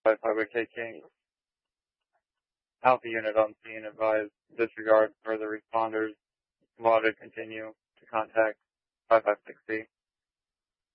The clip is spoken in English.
Highway taking Alpha unit on scene, advised disregard further responders. Water continue to contact 556C.